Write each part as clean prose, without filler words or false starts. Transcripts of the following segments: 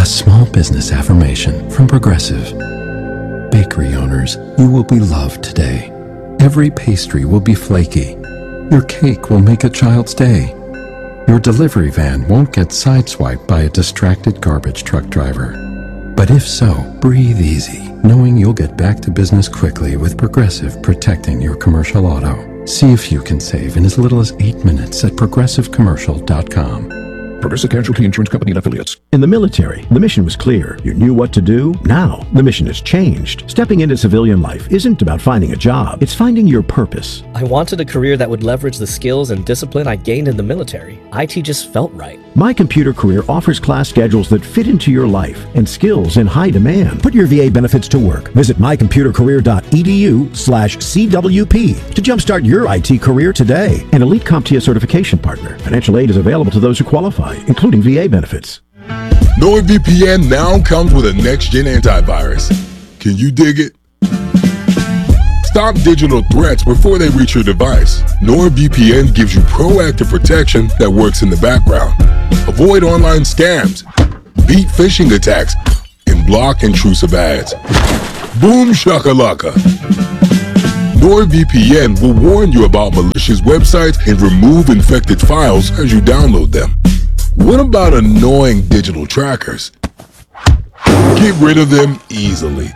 small business affirmation from Progressive. Bakery owners, you will be loved today. Every pastry will be flaky. Your cake will make a child's day. Your delivery van won't get sideswiped by a distracted garbage truck driver. But if so, breathe easy, knowing you'll get back to business quickly with Progressive protecting your commercial auto. See if you can save in as little as 8 minutes at progressivecommercial.com. Progressive Casualty Insurance Company and Affiliates. In the military, the mission was clear. You knew what to do. Now, the mission has changed. Stepping into civilian life isn't about finding a job. It's finding your purpose. I wanted a career that would leverage the skills and discipline I gained in the military. IT just felt right. My Computer Career offers class schedules that fit into your life and skills in high demand. Put your VA benefits to work. Visit mycomputercareer.edu/CWP to jumpstart your IT career today. An elite CompTIA certification partner. Financial aid is available to those who qualify, including VA benefits. NordVPN now comes with a next-gen antivirus. Can you dig it? Stop digital threats before they reach your device. NordVPN gives you proactive protection that works in the background. Avoid online scams, beat phishing attacks, and block intrusive ads. Boom shakalaka. NordVPN will warn you about malicious websites and remove infected files as you download them. What about annoying digital trackers? Get rid of them easily.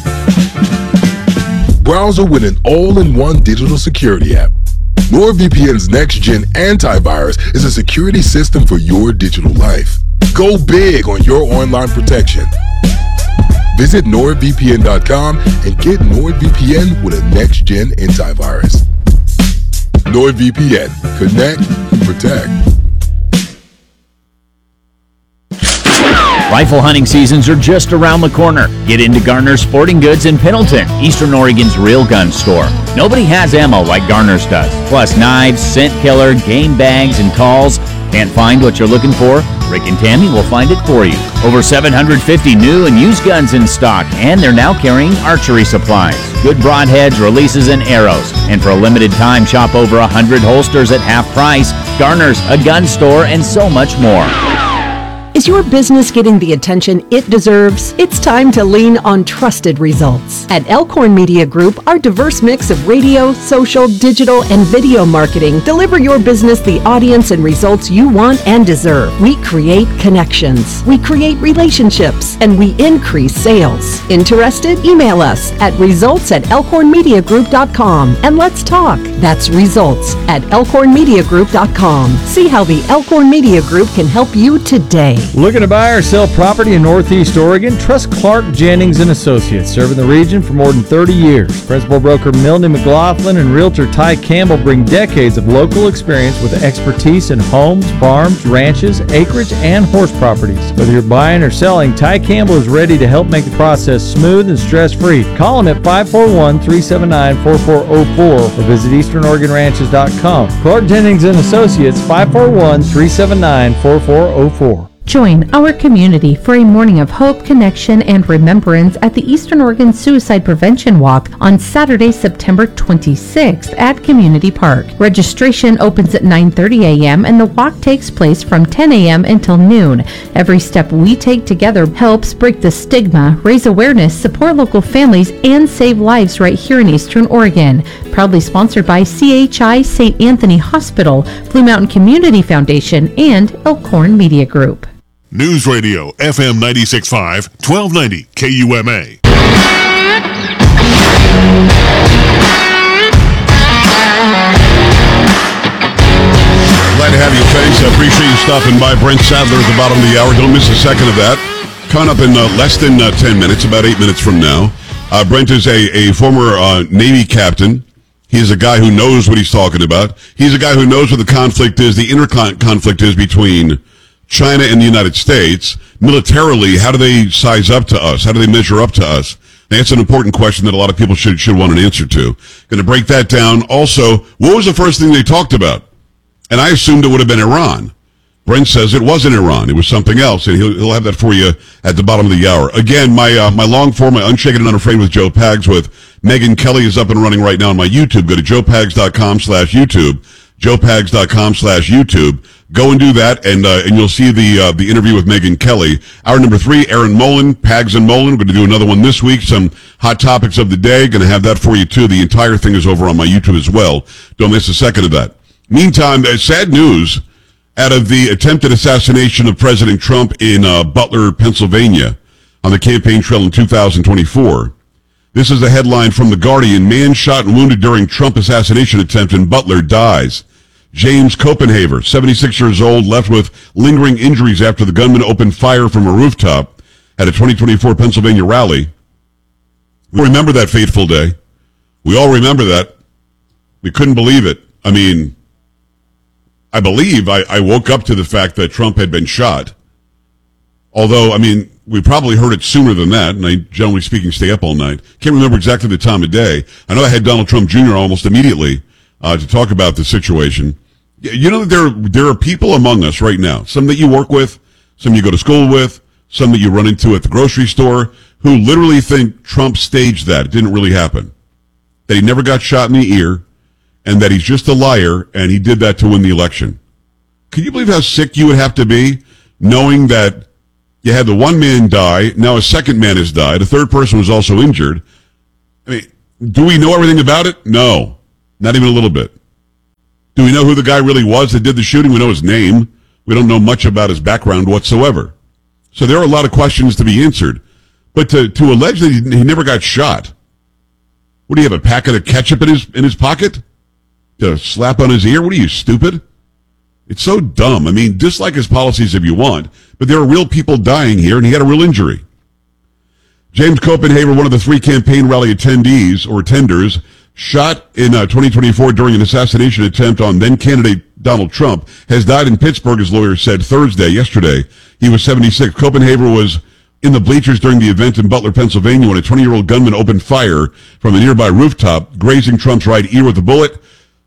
Browser with an all-in-one digital security app. NordVPN's next-gen antivirus is a security system for your digital life. Go big on your online protection. Visit NordVPN.com and get NordVPN with a next-gen antivirus. NordVPN. Connect and protect. Rifle hunting seasons are just around the corner. Get into Garner's Sporting Goods in Pendleton, Eastern Oregon's real gun store. Nobody has ammo like Garner's does. Plus knives, scent killer, game bags, and calls. Can't find what you're looking for? Rick and Tammy will find it for you. Over 750 new and used guns in stock, and they're now carrying archery supplies. Good broadheads, releases, and arrows. And for a limited time, shop over 100 holsters at half price. Garner's, a gun store, and so much more. Is your business getting the attention it deserves? It's time to lean on trusted results. At Elkhorn Media Group, our diverse mix of radio, social, digital, and video marketing deliver your business the audience and results you want and deserve. We create connections, we create relationships, and we increase sales. Interested? Email us at results@elkhornmediagroup.com and let's talk. That's results@elkhornmediagroup.com. See how the Elkhorn Media Group can help you today. Looking to buy or sell property in Northeast Oregon? Trust Clark Jennings & Associates, serving the region for more than 30 years. Principal broker Milne McLaughlin and realtor Ty Campbell bring decades of local experience with expertise in homes, farms, ranches, acreage, and horse properties. Whether you're buying or selling, Ty Campbell is ready to help make the process smooth and stress-free. Call him at 541-379-4404 or visit easternoregonranches.com. Clark Jennings & Associates, 541-379-4404. Join our community for a morning of hope, connection, and remembrance at the Eastern Oregon Suicide Prevention Walk on Saturday, September 26th at Community Park. Registration opens at 9:30 a.m. and the walk takes place from 10 a.m. until noon. Every step we take together helps break the stigma, raise awareness, support local families, and save lives right here in Eastern Oregon. Proudly sponsored by CHI St. Anthony Hospital, Blue Mountain Community Foundation, and Elkhorn Media Group. News Radio, FM 96.5, 1290 KUMA. Glad to have you. Thanks. I appreciate you stopping by. Brent Sadler at the bottom of the hour. Don't miss a second of that. Coming up in less than 10 minutes, about 8 minutes from now. Brent is a former Navy captain. He's a guy who knows what he's talking about. He's a guy who knows what the conflict is, the inner conflict is between China and the United States. Militarily, how do they size up to us? How do they measure up to us? That's an important question that a lot of people should want an answer to. Going to break that down. Also, what was the first thing they talked about? And I assumed it would have been Iran. Brent says it wasn't Iran. It was something else, and he'll have that for you at the bottom of the hour. Again, my long form, my Unshaken and Unafraid with Joe Pags with Megan Kelly is up and running right now on my YouTube. Go to joepags.com/YouTube, joepags.com/YouTube. Go and do that, and you'll see the interview with Megyn Kelly. Hour number 3, Aaron Mullen, Pags and Mullen. We're going to do another one this week. Some hot topics of the day. Going to have that for you, too. The entire thing is over on my YouTube as well. Don't miss a second of that. Meantime, sad news out of the attempted assassination of President Trump in Butler, Pennsylvania, on the campaign trail in 2024. This is a headline from The Guardian. Man shot and wounded during Trump assassination attempt in Butler dies. James Copenhaver, 76 years old, left with lingering injuries after the gunman opened fire from a rooftop at a 2024 Pennsylvania rally. We remember that fateful day. We all remember that. We couldn't believe it. I mean, I believe I woke up to the fact that Trump had been shot. Although, I mean, we probably heard it sooner than that, and I, generally speaking, stay up all night. Can't remember exactly the time of day. I know I had Donald Trump Jr. almost immediately to talk about the situation. You know, there are people among us right now, some that you work with, some you go to school with, some that you run into at the grocery store, who literally think Trump staged that. It didn't really happen. That he never got shot in the ear, and that he's just a liar, and he did that to win the election. Can you believe how sick you would have to be, knowing that you had the one man die, now a second man has died, a third person was also injured? I mean, do we know everything about it? No, not even a little bit. Do we know who the guy really was that did the shooting? We know his name. We don't know much about his background whatsoever. So there are a lot of questions to be answered. But to allege that he never got shot, what, do you have a packet of ketchup in his pocket to slap on his ear? What are you, stupid? It's so dumb. I mean, dislike his policies if you want, but there are real people dying here, and he had a real injury. James Copenhaver, one of the 3 campaign rally attendees or attenders, shot in 2024 during an assassination attempt on then-candidate Donald Trump, has died in Pittsburgh, his lawyer said yesterday. He was 76. Copenhaver was in the bleachers during the event in Butler, Pennsylvania, when a 20-year-old gunman opened fire from a nearby rooftop, grazing Trump's right ear with a bullet.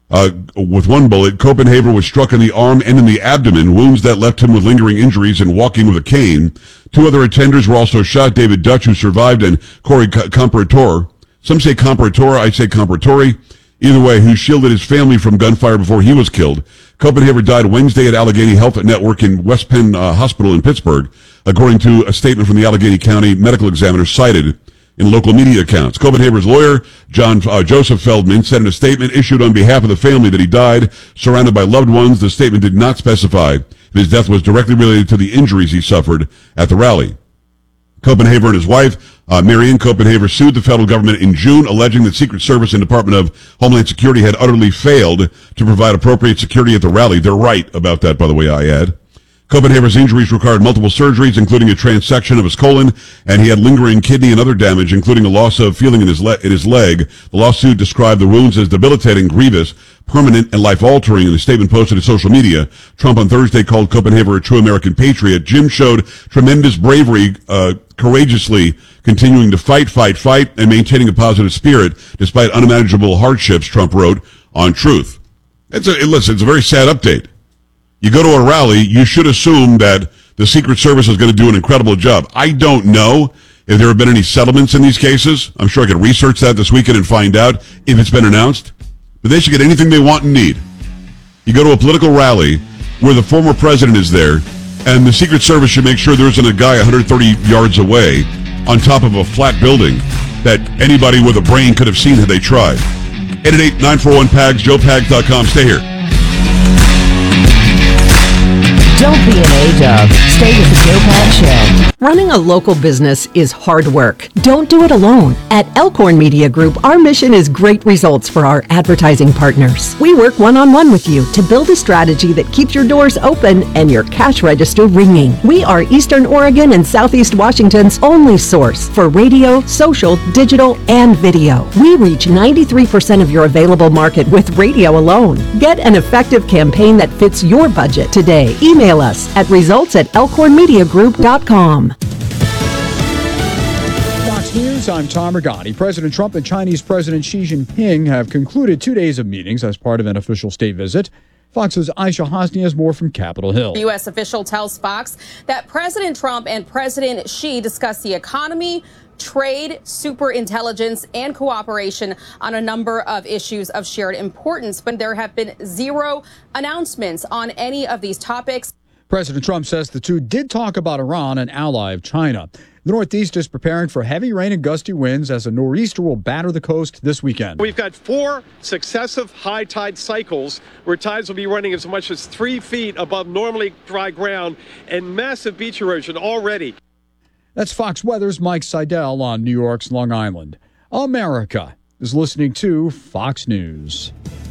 With one bullet, Copenhaver was struck in the arm and in the abdomen, wounds that left him with lingering injuries and walking with a cane. 2 other attenders were also shot, David Dutch, who survived, and Corey Comparator. Some say Comparator, I say Comparatori. Either way, who shielded his family from gunfire before he was killed. Copenhaver died Wednesday at Allegheny Health Network in West Penn Hospital in Pittsburgh, according to a statement from the Allegheny County Medical Examiner cited in local media accounts. Copenhaver's lawyer, John Joseph Feldman, said in a statement issued on behalf of the family that he died surrounded by loved ones. The statement did not specify if his death was directly related to the injuries he suffered at the rally. Copenhaver and his wife, Marianne Copenhaver, sued the federal government in June, alleging that Secret Service and Department of Homeland Security had utterly failed to provide appropriate security at the rally. They're right about that, by the way, I add. Copenhaver's injuries required multiple surgeries, including a transection of his colon, and he had lingering kidney and other damage, including a loss of feeling in his leg. The lawsuit described the wounds as debilitating, grievous, permanent, and life-altering. In a statement posted to social media, Trump on Thursday called Copenhaver a true American patriot. Jim showed tremendous bravery, courageously continuing to fight, and maintaining a positive spirit despite unimaginable hardships, Trump wrote on Truth. It's a very sad update. You go to a rally, you should assume that the Secret Service is going to do an incredible job. I don't know if there have been any settlements in these cases. I'm sure I could research that this weekend and find out if it's been announced. But they should get anything they want and need. You go to a political rally where the former president is there, and the Secret Service should make sure there isn't a guy 130 yards away on top of a flat building that anybody with a brain could have seen had they tried. 888-941-PAGS, joepags.com. Stay here. Don't be an A-dub. Stay with the Joe Pags Show. Running a local business is hard work. Don't do it alone. At Elkhorn Media Group, our mission is great results for our advertising partners. We work one-on-one with you to build a strategy that keeps your doors open and your cash register ringing. We are Eastern Oregon and Southeast Washington's only source for radio, social, digital, and video. We reach 93% of your available market with radio alone. Get an effective campaign that fits your budget today. Email us at results@elkhornmediagroup.com. Fox News, I'm Tom Regani. President Trump and Chinese President Xi Jinping have concluded 2 days of meetings as part of an official state visit. Fox's Aisha Hosni has more from Capitol Hill. The U.S. official tells Fox that President Trump and President Xi discussed the economy, trade, superintelligence, and cooperation on a number of issues of shared importance. But there have been zero announcements on any of these topics. President Trump says the two did talk about Iran, an ally of China. The Northeast is preparing for heavy rain and gusty winds as a nor'easter will batter the coast this weekend. We've got 4 successive high tide cycles where tides will be running as much as 3 feet above normally dry ground and massive beach erosion already. That's Fox Weather's Mike Seidel on New York's Long Island. America is listening to Fox News.